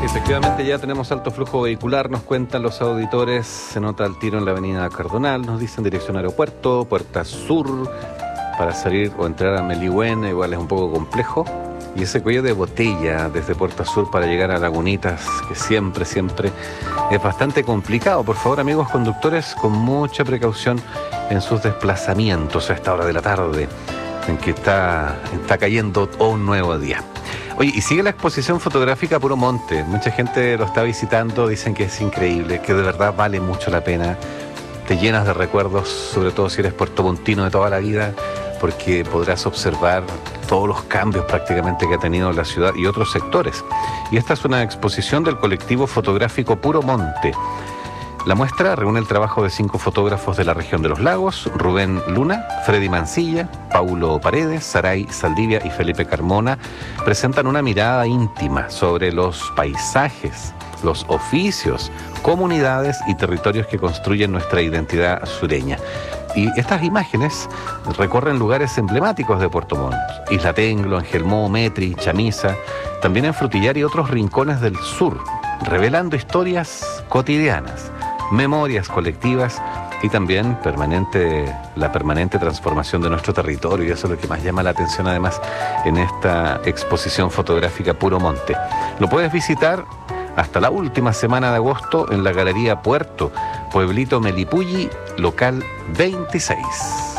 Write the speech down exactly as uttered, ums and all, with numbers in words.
Efectivamente ya tenemos alto flujo vehicular, nos cuentan los auditores, se nota el tiro en la avenida Cardonal, nos dicen dirección aeropuerto, puerta sur, para salir o entrar a Melihuena igual es un poco complejo, y ese cuello de botella desde Puerta Sur para llegar a Lagunitas, que siempre, siempre es bastante complicado. Por favor, amigos conductores, con mucha precaución en sus desplazamientos a esta hora de la tarde, en que está, está cayendo un nuevo día. Oye, y sigue la exposición fotográfica Puro Monte. Mucha gente lo está visitando, dicen que es increíble, que de verdad vale mucho la pena. Te llenas de recuerdos, sobre todo si eres puertomontino de toda la vida, porque podrás observar todos los cambios prácticamente que ha tenido la ciudad y otros sectores. Y esta es una exposición del colectivo fotográfico Puro Monte. La muestra reúne el trabajo de cinco fotógrafos de la región de los lagos: Rubén Luna, Freddy Mancilla, Paulo Paredes, Saray Saldivia y Felipe Carmona. Presentan una mirada íntima sobre los paisajes, los oficios, comunidades y territorios que construyen nuestra identidad sureña. Y estas imágenes recorren lugares emblemáticos de Puerto Montt: Isla Tenglo, Angelmó, Metri, Chamisa, también en Frutillar y otros rincones del sur, revelando historias cotidianas, memorias colectivas y también permanente, la permanente transformación de nuestro territorio. Y eso es lo que más llama la atención además en esta exposición fotográfica Puro Monte. Lo puedes visitar hasta la última semana de agosto en la Galería Puerto, Pueblito Melipulli, local veintiséis.